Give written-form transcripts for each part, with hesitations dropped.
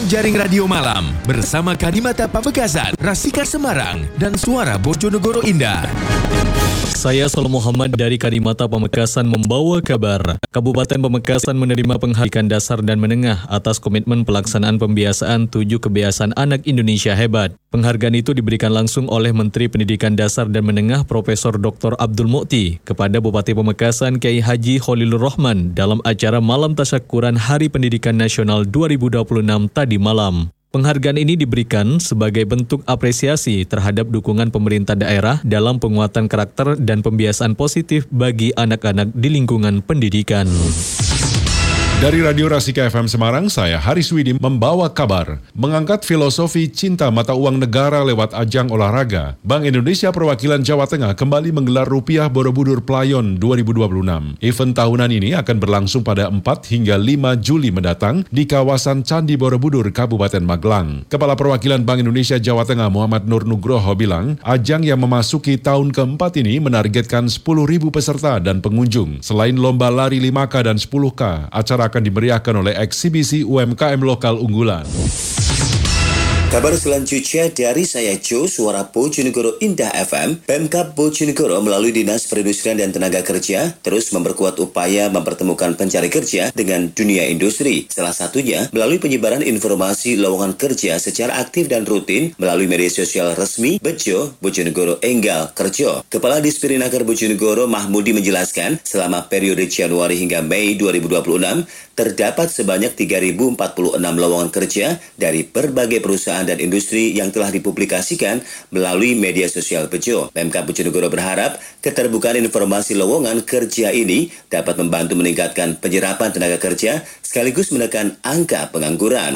Jaring Radio Malam bersama Karimata Pamekasan, Rasika Semarang, dan Suara Bojonegoro Indah. Saya Sol Muhammad dari Karimata Pamekasan membawa kabar. Kabupaten Pamekasan menerima penghargaan dasar dan menengah atas komitmen pelaksanaan pembiasaan 7 kebiasaan anak Indonesia hebat. Penghargaan itu diberikan langsung oleh Menteri Pendidikan Dasar dan Menengah Profesor Dr. Abdul Mukti kepada Bupati Pamekasan Kiai Haji Khalilur Rahman dalam acara Malam Tasyakuran Hari Pendidikan Nasional 2026 tadi malam. Penghargaan ini diberikan sebagai bentuk apresiasi terhadap dukungan pemerintah daerah dalam penguatan karakter dan pembiasaan positif bagi anak-anak di lingkungan pendidikan. Dari Radio Rasika FM Semarang, saya Haris Widi membawa kabar. Mengangkat filosofi cinta mata uang negara lewat ajang olahraga, Bank Indonesia Perwakilan Jawa Tengah kembali menggelar Rupiah Borobudur Playon 2026. Event tahunan ini akan berlangsung pada 4 hingga 5 Juli mendatang di kawasan Candi Borobudur, Kabupaten Magelang. Kepala Perwakilan Bank Indonesia Jawa Tengah Muhammad Nur Nugroho bilang, ajang yang memasuki tahun keempat ini menargetkan 10.000 peserta dan pengunjung. Selain lomba lari 5K dan 10K, acara akan dimeriahkan oleh eksibisi UMKM lokal unggulan. Kabar selanjutnya dari saya Jo, Suara Bojonegoro Indah FM. Pemkab Bojonegoro melalui Dinas Perindustrian dan Tenaga Kerja terus memperkuat upaya mempertemukan pencari kerja dengan dunia industri. Salah satunya melalui penyebaran informasi lowongan kerja secara aktif dan rutin melalui media sosial resmi Bejo Bojonegoro Enggal Kerjo. Kepala Disperinakar Bojonegoro Mahmudi menjelaskan, selama periode Januari hingga Mei 2026 terdapat sebanyak 3.046 lowongan kerja dari berbagai perusahaan dan industri yang telah dipublikasikan melalui media sosial Bejo. Pemkab Bojonegoro berharap keterbukaan informasi lowongan kerja ini dapat membantu meningkatkan penyerapan tenaga kerja sekaligus menekan angka pengangguran.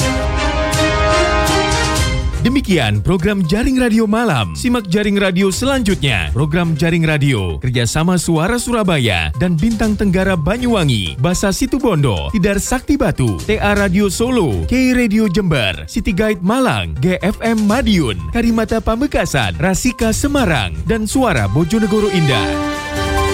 Demikian program Jaring Radio Malam. Simak Jaring Radio selanjutnya. Program Jaring Radio kerjasama Suara Surabaya dan Bintang Tenggara Banyuwangi, Basa Situbondo, Tidar Sakti Batu, TA Radio Solo, K Radio Jember, City Guide Malang, GFM Madiun, Karimata Pamekasan, Rasika Semarang, dan Suara Bojonegoro Indah.